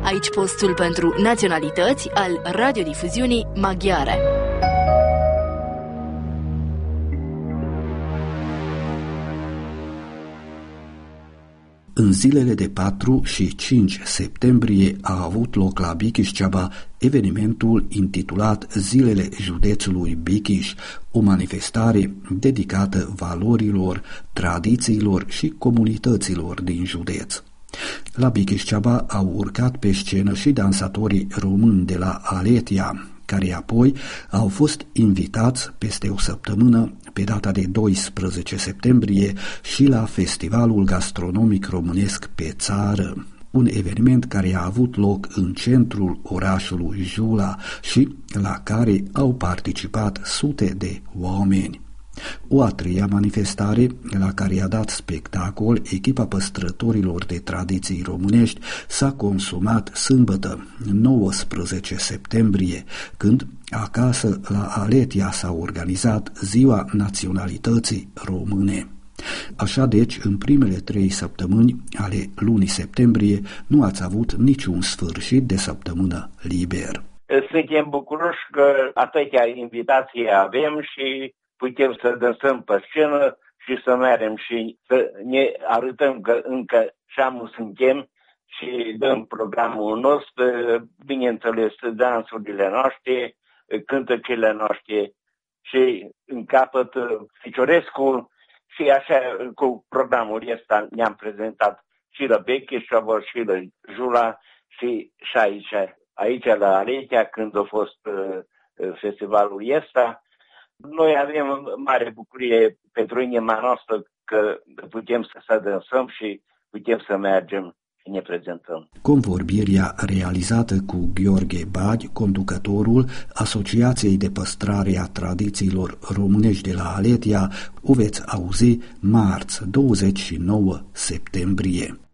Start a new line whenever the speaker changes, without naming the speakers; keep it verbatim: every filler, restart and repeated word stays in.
Aici postul pentru naționalități al radiodifuziunii maghiare.
În zilele de patru și cinci septembrie a avut loc la Bikiș-Ceaba evenimentul intitulat Zilele Județului Bikiș, o manifestare dedicată valorilor, tradițiilor și comunităților din județ. La Bikiș-Ceaba au urcat pe scenă și dansatorii români de la Aletia, care apoi au fost invitați peste o săptămână, pe data de doisprezece septembrie, și la Festivalul Gastronomic Românesc pe Țară, un eveniment care a avut loc în centrul orașului Jula și la care au participat sute de oameni. O a treia manifestare, la care a dat spectacol echipa păstrătorilor de tradiții românești, s-a consumat sâmbătă, nouăsprezece septembrie, când acasă la Aletia s-a organizat Ziua Naționalității Române. Așa deci, în primele trei săptămâni ale lunii septembrie, nu ați avut niciun sfârșit de săptămână liber.
Suntem bucuroși că atâtea invitații avem și putem să dansăm pe scenă și să mergem și să ne arătăm că încă șamu suntem și dăm programul nostru, bineînțeles, dansurile noastre, cântăcile noastre și în capăt Ficiorescu și așa cu programul ăsta ne-am prezentat și la Bikiș-Ceaba și la Jula și, și aici, aici la Aletia când a fost festivalul ăsta. Noi avem mare bucurie pentru inima noastră că putem să dansăm și putem să mergem și ne prezentăm.
Convorbirea realizată cu Gheorghe Bagi, conducătorul Asociației de Păstrare a Tradițiilor Românești de la Aletia, o veți auzi marți, douăzeci și nouă septembrie.